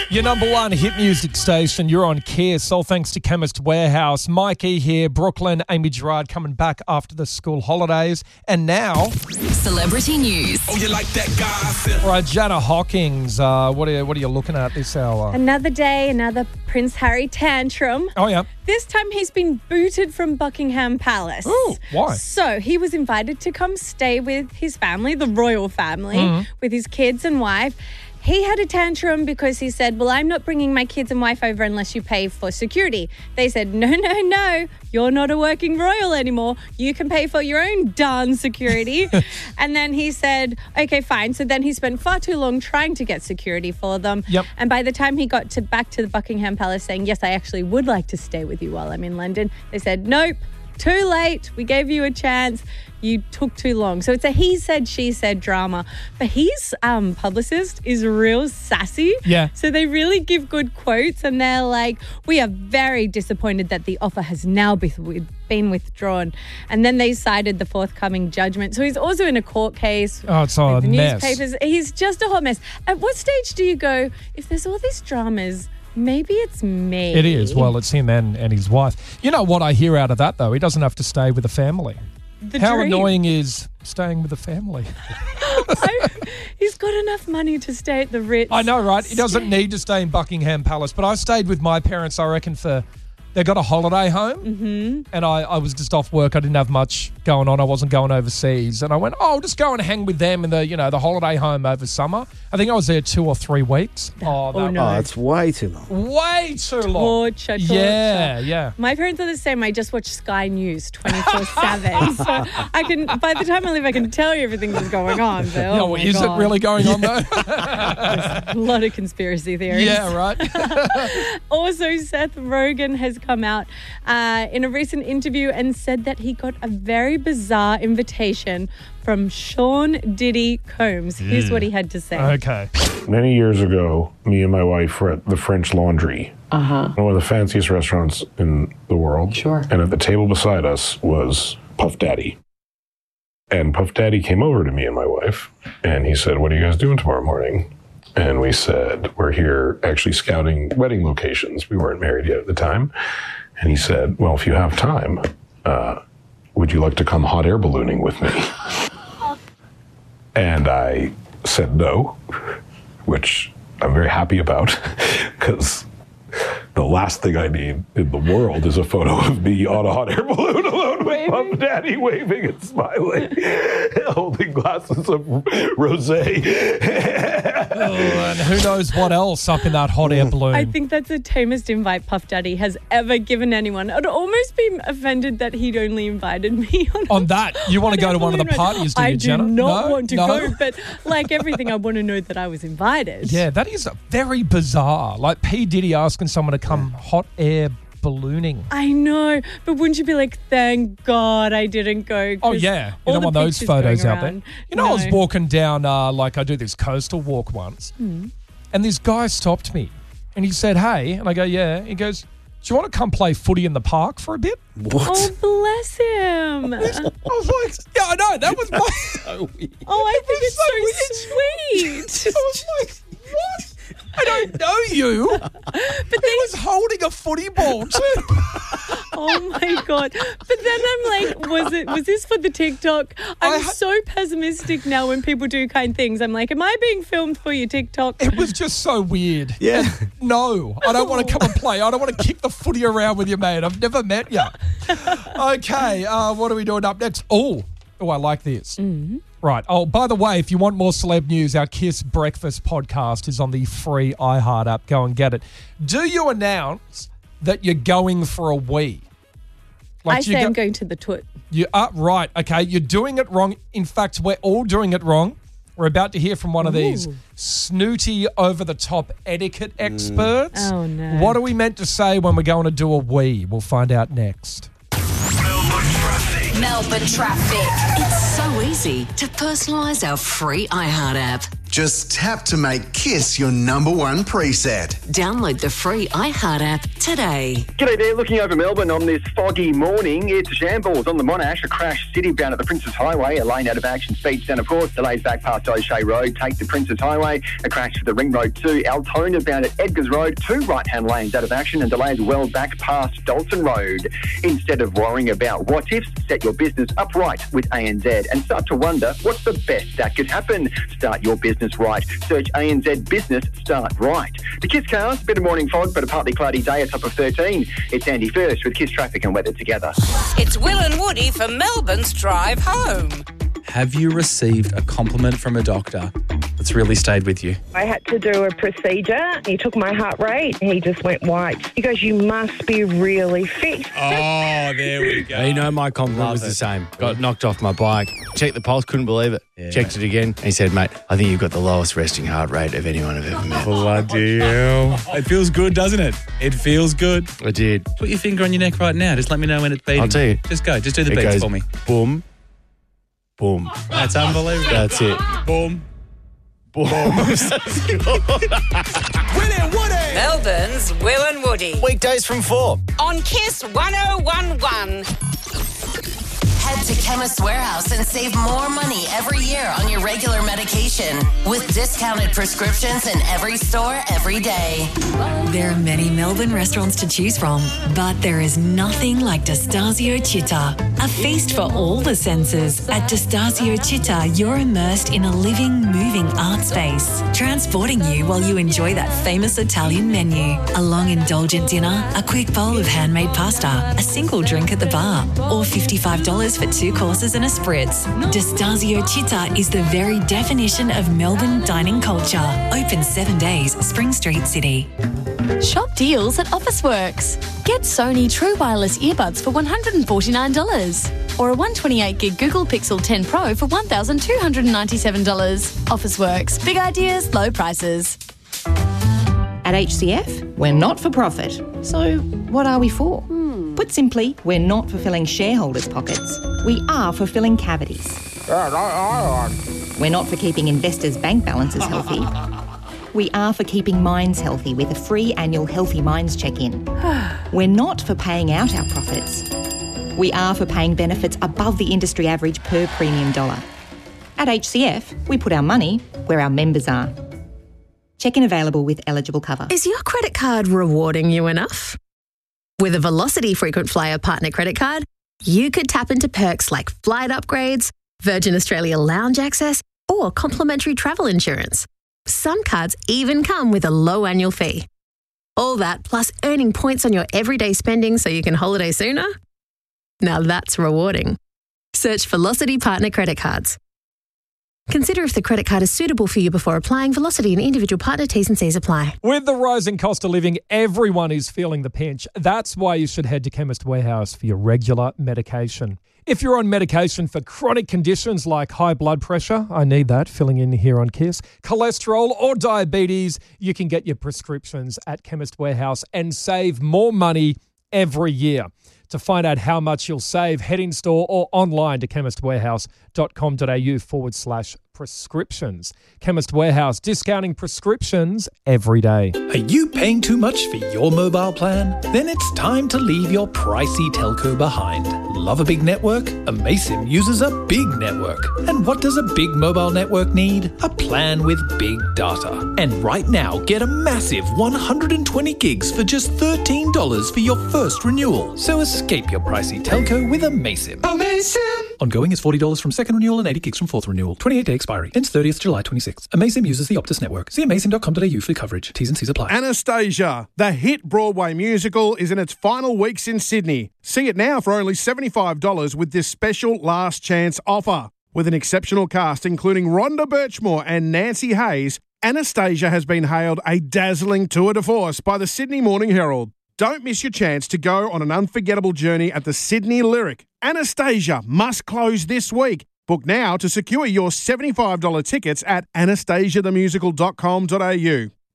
Your number one hit music station. You're on Kiss. All thanks to Chemist Warehouse. Mikey here, Brooklyn, Amy Gerard coming back after the school holidays. And now... Celebrity news. Oh, you like that gossip? All right, Jana Hawkins, what are you looking at this hour? Another day, another Prince Harry tantrum. Oh, yeah. This time he's been booted from Buckingham Palace. Ooh, why? So he was invited to come stay with his family, the royal family, with his kids and wife. He had a tantrum because he said, well, I'm not bringing my kids and wife over unless you pay for security. They said, no, you're not a working royal anymore. You can pay for your own darn security. And then he said, okay, fine. So then he spent far too long trying to get security for them. Yep. And by the time he got back to the Buckingham Palace saying, yes, I actually would like to stay with you while I'm in London, they said, nope, too late. We gave you a chance. You took too long. So it's a he said, she said drama. But his publicist is real sassy. Yeah. So they really give good quotes and they're like, we are very disappointed that the offer has now been withdrawn. And then they cited the forthcoming judgment. So he's also in a court case. Oh, it's a with the mess. newspapers. He's just a hot mess. At what stage do you go, if there's all these dramas, maybe it's me? It is. Well, it's him and his wife. You know what I hear out of that, though? He doesn't have to stay with the family. How dream. annoying is staying with the family? He's got enough money to stay at the Ritz. I know, right? He doesn't need to stay in Buckingham Palace. But I stayed with my parents, I reckon, they got a holiday home, and I was just off work. I didn't have much going on. I wasn't going overseas, and I went, I'll just go and hang with them in the holiday home over summer. I think I was there 2 or 3 weeks. no. Oh, that's way too long. Way too long. Torture. Yeah. My parents are the same. I just watch Sky News 24/7. So I can, by the time I leave, I can tell you everything that's going on. But, oh my is God. it really going on, though? A lot of conspiracy theories. Yeah, right. Also, Seth Rogen has come out in a recent interview and said that he got a very bizarre invitation from Sean Diddy Combs. Here's what he had to say. Okay. Many years ago, me and my wife were at the French Laundry, one of the fanciest restaurants in the world. Sure. And at the table beside us was Puff Daddy. And Puff Daddy came over to me and my wife, and he said, what are you guys doing tomorrow morning? And we said, we're here actually scouting wedding locations. We weren't married yet at the time. And he said, well, if you have time, would you like to come hot air ballooning with me? And I said no, which I'm very happy about, because the last thing I need in the world is a photo of me on a hot air balloon alone with Puff Daddy waving and smiling, holding glasses of rosé. And who knows what else up in that hot air balloon. I think that's the tamest invite Puff Daddy has ever given anyone. I'd almost be offended that he'd only invited me On that, you want to go to one of the parties, do you, Jenna? I do not want to No? go, but like everything, I want to know that I was invited. Yeah, that is very bizarre. Like P. Diddy asking someone to come hot air ballooning. I know, but wouldn't you be like, thank God I didn't go? Oh, yeah. You all don't the want those pictures photos going out there. around. You know, I was No. walking down, I do this coastal walk once, and this guy stopped me, and he said, hey, and I go, yeah. He goes, do you want to come play footy in the park for a bit? What? Oh, bless him. I was like, yeah, I know. That was my... Oh, I think it's so sweet. I was like, what? I don't know you. But he was holding a footy ball too. Oh my God. But then I'm like, was this for the TikTok? I'm so pessimistic now when people do kind things. I'm like, am I being filmed for your TikTok? It was just so weird. Yeah. No, I don't want to come and play. I don't want to kick the footy around with you, mate. I've never met you. Okay, what are we doing up next? Oh, I like this. Right. Oh, by the way, if you want more celeb news, our Kiss Breakfast podcast is on the free iHeart app. Go and get it. Do you announce that you're going for a wee? I say I'm going to the toot. You are right. Okay, you're doing it wrong. In fact, we're all doing it wrong. We're about to hear from one of these snooty, over-the-top etiquette experts. Oh, no. What are we meant to say when we're going to do a wee? We'll find out next. Melbourne traffic. It's so easy to personalise our free iHeart app. Just tap to make Kiss your number one preset. Download the free iHeart app today. G'day there, looking over Melbourne on this foggy morning. It's shambles on the Monash, a crash city bound at the Princes Highway, a lane out of action, speed down, of course, delays back past O'Shea Road, take the Princes Highway, a crash for the Ring Road 2, Altona bound at Edgars Road, 2 right-hand lanes out of action and delays well back past Dalton Road. Instead of worrying about what ifs, set your business up right with ANZ and start to wonder what's the best that could happen. Start your business right. Search ANZ Business Start Right. The Kiss cars, bit of morning fog, but a partly cloudy day, a top of 13. It's Andy First with Kiss traffic and weather together. It's Will and Woody for Melbourne's Drive Home. Have you received a compliment from a doctor that's really stayed with you? I had to do a procedure. He took my heart rate. He just went white. He goes, you must be really fit. Oh, there we go. You know, my compliment was the same. Got knocked off my bike. Checked the pulse, couldn't believe it. Yeah. Checked it again. And he said, mate, I think you've got the lowest resting heart rate of anyone I've ever met. Bloody hell. It feels good, doesn't it? It feels good. I did. Put your finger on your neck right now. Just let me know when it's beating. I'll tell you. Just go. Just do the It beats goes for me. boom, boom. That's unbelievable. That's it. Boom. Boom. Will and Woody. Melbourne's Will and Woody. Weekdays from 4. On Kiss 1011. Head to Chemist Warehouse and save more money every year on your regular medication with discounted prescriptions in every store every day. There are many Melbourne restaurants to choose from, but there is nothing like Destasio Città, a feast for all the senses. At Destasio Città, you're immersed in a living, moving art space, transporting you while you enjoy that famous Italian menu, a long indulgent dinner, a quick bowl of handmade pasta, a single drink at the bar, or $55 for 2 courses and a spritz. Destasio Città is the very definition of Melbourne dining culture. Open 7 days, Spring Street, City. Shop deals at Officeworks. Get Sony True Wireless earbuds for $149 or a 128gig Google Pixel 10 Pro for $1,297. Officeworks. Big ideas, low prices. At HCF, we're not for profit. So what are we for? Put simply, we're not for filling shareholders' pockets. We are for filling cavities. We're not for keeping investors' bank balances healthy. We are for keeping minds healthy with a free annual Healthy Minds check-in. We're not for paying out our profits. We are for paying benefits above the industry average per premium dollar. At HCF, we put our money where our members are. Check-in available with eligible cover. Is your credit card rewarding you enough? With a Velocity Frequent Flyer Partner Credit Card, you could tap into perks like flight upgrades, Virgin Australia lounge access, or complimentary travel insurance. Some cards even come with a low annual fee. All that plus earning points on your everyday spending so you can holiday sooner? Now that's rewarding. Search Velocity Partner Credit Cards. Consider if the credit card is suitable for you before applying. Velocity and individual partner T's and C's apply. With the rising cost of living, everyone is feeling the pinch. That's why you should head to Chemist Warehouse for your regular medication. If you're on medication for chronic conditions like high blood pressure, I need that, filling in here on KISS, cholesterol or diabetes, you can get your prescriptions at Chemist Warehouse and save more money every year. To find out how much you'll save, head in store or online to chemistwarehouse.com.au/prescriptions. Chemist Warehouse, discounting prescriptions every day. Are you paying too much for your mobile plan? Then it's time to leave your pricey telco behind. Love a big network? Amaysim uses a big network. And what does a big mobile network need? A plan with big data. And right now, get a massive 120 gigs for just $13 for your first renewal. So escape your pricey telco with Amaysim. Amaysim! Ongoing is $40 from second renewal and 80 gigs from fourth renewal. 28-day expiry. Ends 30th July 26. Amaysim uses the Optus network. See amaysim.com.au for coverage. T's and C's apply. Anastasia, the hit Broadway musical, is in its final weeks in Sydney. See it now for only $75 with this special last chance offer. With an exceptional cast including Rhonda Birchmore and Nancy Hayes, Anastasia has been hailed a dazzling tour de force by the Sydney Morning Herald. Don't miss your chance to go on an unforgettable journey at the Sydney Lyric. Anastasia must close this week. Book now to secure your $75 tickets at anastasiathemusical.com.au.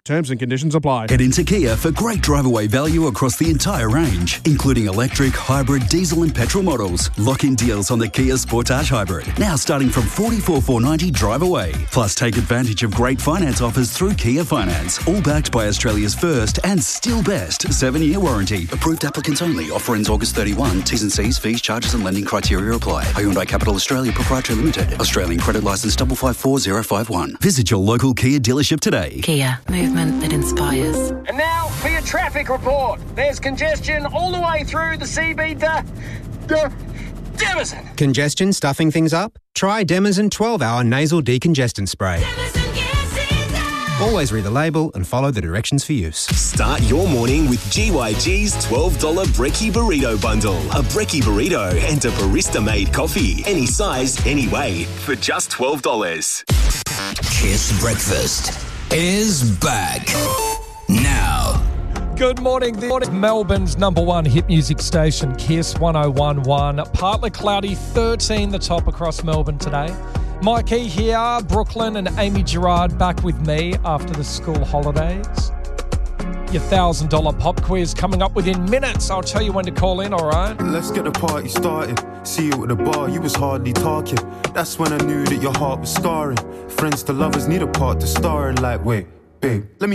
Terms and conditions apply. Head into Kia for great drive-away value across the entire range, including electric, hybrid, diesel and petrol models. Lock-in deals on the Kia Sportage Hybrid, now starting from $44,490 drive-away. Plus, take advantage of great finance offers through Kia Finance, all backed by Australia's first and still best 7-year warranty. Approved applicants only. Offer ends August 31. T's and C's, fees, charges and lending criteria apply. Hyundai Capital Australia Proprietary Limited. Australian credit licence 554051. Visit your local Kia dealership today. Kia, movement that inspires. And now for your traffic report. There's congestion all the way through the CB Demazin. Congestion stuffing things up? Try Demazin 12-hour nasal decongestant spray. Always read the label and follow the directions for use. Start your morning with GYG's $12 Brekkie Burrito Bundle. A Brekkie Burrito and a barista-made coffee. Any size, any way, for just $12. Kiss Breakfast is back now. Good morning. This is Melbourne's number one hit music station, Kiss 101.1. Partly cloudy, 13 the top across Melbourne today. Mikey here, Brooklyn and Amy Gerard back with me after the school holidays. Your $1,000 pop quiz coming up within minutes. I'll tell you when to call in, all right? Let's get the party started. See you at the bar, you was hardly talking. That's when I knew that your heart was scarring. Friends to lovers need a part to star in. Like, wait, babe, let me